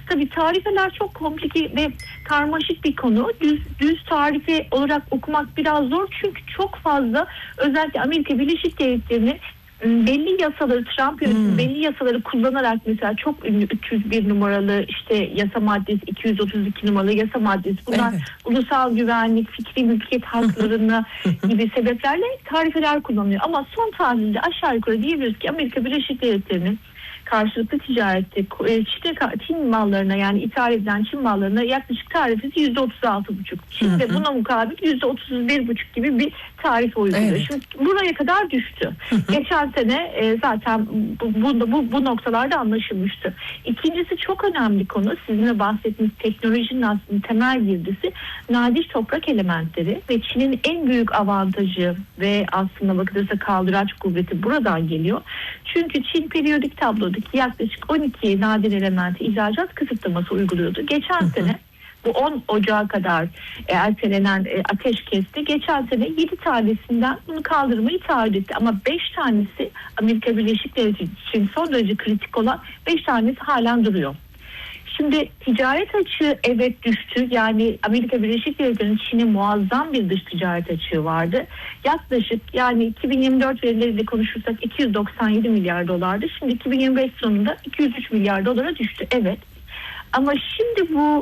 Tabii tarifeler çok komplike ve karmaşık bir konu. Düz tarife olarak okumak biraz zor çünkü çok fazla, özellikle Amerika Birleşik Devletleri'nin belli yasaları, Trump yönetimi belli yasaları kullanarak, mesela çok ünlü 301 numaralı işte yasa maddesi, 232 numaralı yasa maddesi, bunlar ulusal güvenlik, fikri mülkiyet haklarına gibi sebeplerle tarifeler kullanılıyor. Ama son tahlilde aşağı yukarı diyebiliriz ki Amerika Birleşik Devletleri'nin karşılıklı ticarette Çin mallarına, yani ithal edilen Çin mallarına yaklaşık tarifesi %36,5. Çin de buna mukabil %31,5 gibi bir tarife uyguluyor. Evet. Şimdi buraya kadar düştü. Geçen sene zaten bu noktalarda anlaşılmıştı. İkincisi, çok önemli konu, sizinle bahsettiğiniz teknolojinin aslında temel girdisi nadir toprak elementleri ve Çin'in en büyük avantajı ve aslında bakılırsa kaldıraç kuvveti buradan geliyor. Çünkü Çin periyodik tablodaki yaklaşık 12 nadir elementi ihracat kısıtlaması uyguluyordu. Geçen sene bu 10 Ocağı kadar ertelenen ateşkesti. Geçen sene 7 tanesinden bunu kaldırmayı taahhüt etti. Ama 5 tanesi, Amerika Birleşik Devletleri için son derece kritik olan 5 tanesi halen duruyor. Şimdi ticaret açığı evet düştü. Yani Amerika Birleşik Devletleri'nin Çin'e muazzam bir dış ticaret açığı vardı. Yaklaşık, yani 2024 verileriyle konuşursak 297 milyar dolardı. Şimdi 2025 sonunda 203 milyar dolara düştü. Evet. Ama şimdi bu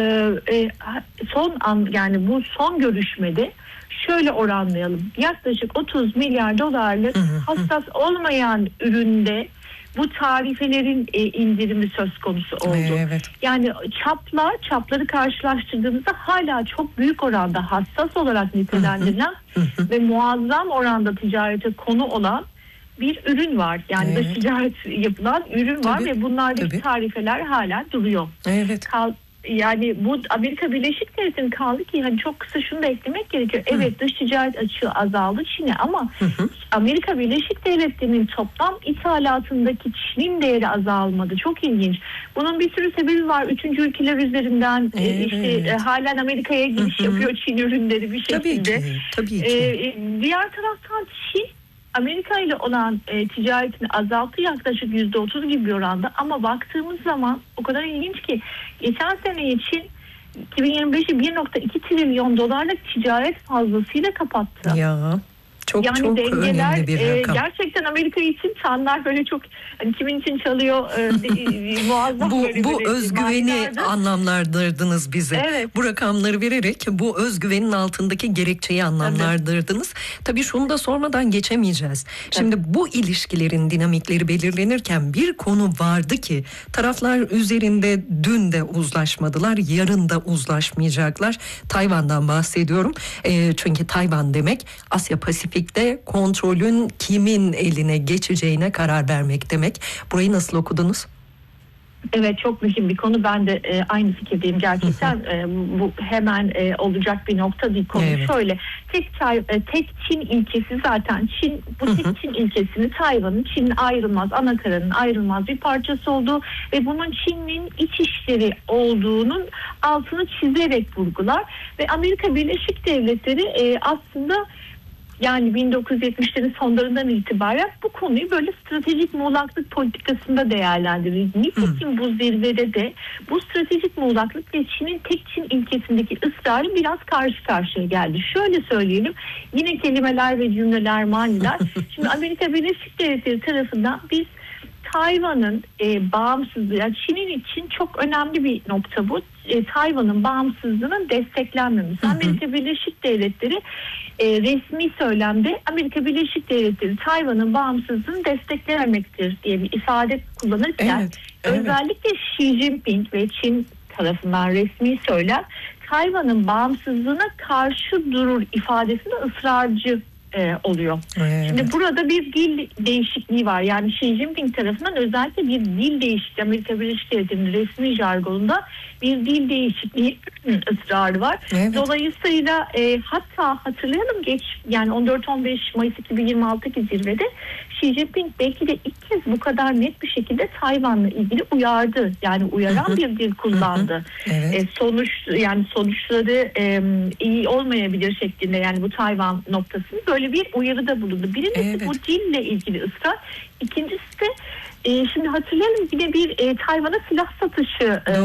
bu son görüşmede şöyle oranlayalım. Yaklaşık 30 milyar dolarlık hassas olmayan üründe bu tarifelerin indirimi söz konusu oldu. Evet. Yani çapları karşılaştırdığımızda hala çok büyük oranda hassas olarak nitelendirilen ve muazzam oranda ticarete konu olan bir ürün var. Yani dış ticaret yapılan ürün var ve bunlardaki tarifeler hala duruyor. Evet. Yani bu Amerika Birleşik Devletleri'nin kaldı ki, hani çok kısa şunu da eklemek gerekiyor. Evet, dış ticaret açığı azaldı Çin'e ama Amerika Birleşik Devletleri'nin toplam ithalatındaki Çin'in değeri azalmadı. Çok ilginç. Bunun bir sürü sebebi var. Üçüncü ülkeler üzerinden halen Amerika'ya giriş yapıyor Çin ürünleri bir şekilde. Tabii ki. Diğer taraftan Çin Amerika ile olan ticaretini azalttı yaklaşık %30 gibi bir oranda, ama baktığımız zaman o kadar ilginç ki geçen sene için 2025'i 1,2 trilyon dolarlık ticaret fazlasıyla kapattı. Ya çok dengeler, önemli bir rakam. Gerçekten Amerika için çanlar böyle çok, hani kimin için çalıyor muazzam bu özgüveni anlamlandırdınız bize. Evet. Bu rakamları vererek bu özgüvenin altındaki gerekçeyi anlamlandırdınız. Tabii şunu da sormadan geçemeyeceğiz. Şimdi bu ilişkilerin dinamikleri belirlenirken bir konu vardı ki taraflar üzerinde dün de uzlaşmadılar, yarın da uzlaşmayacaklar. Tayvan'dan bahsediyorum. Çünkü Tayvan demek Asya Pasifik'te kontrolün kimin eline geçeceğine karar vermek demek. Burayı nasıl okudunuz? Evet, çok mühim bir konu. Ben de aynı fikirdeyim gerçekten. Bu hemen olacak bir nokta değil konu. Evet. Şöyle, tek Çin ilkesi zaten bu tek Çin ilkesini Tayvan'ın Çin'in ayrılmaz, anakarının ayrılmaz bir parçası olduğu ve bunun Çin'in iç işleri olduğunun altını çizerek vurgular ve Amerika Birleşik Devletleri aslında, yani 1970'lerin sonlarından itibaren bu konuyu böyle stratejik muğlaklık politikasında değerlendirir. Nitekim bu zirvede de bu stratejik muğlaklık ve Çin'in tek Çin ilkesindeki ısrarı biraz karşı karşıya geldi. Şöyle söyleyelim, yine kelimeler ve cümleler maniler. Şimdi Amerika Birleşik Devletleri tarafından biz Tayvan'ın bağımsızlığı, yani Çin'in için çok önemli bir nokta bu. Tayvan'ın bağımsızlığının desteklenmemesi. Amerika Birleşik Devletleri resmi söylemde Amerika Birleşik Devletleri Tayvan'ın bağımsızlığını desteklememektir diye bir ifade kullanırken özellikle Xi Jinping ve Çin tarafından resmi söylem Tayvan'ın bağımsızlığına karşı durur ifadesinde ısrarcı oluyor. Evet. Şimdi burada bir dil değişikliği var. Yani Xi Jinping tarafından özellikle bir dil değişikliği, Amerika Birleşik Devletleri'nin resmi jargonunda bir dil değişikliği ısrarı var. Evet. Dolayısıyla hatta hatırlayalım, yani 14-15 Mayıs 2026'daki zirvede Xi Jinping belki de ilk kez bu kadar net bir şekilde Tayvan'la ilgili uyardı. Yani uyaran bir dil kullandı. Evet. Sonuçları iyi olmayabilir şeklinde, yani bu Tayvan noktasını böyle bir uyarıda bulundu. Birincisi bu dille ilgili ısrar. İkincisi de şimdi hatırlayalım, yine bir Tayvan'a silah satışı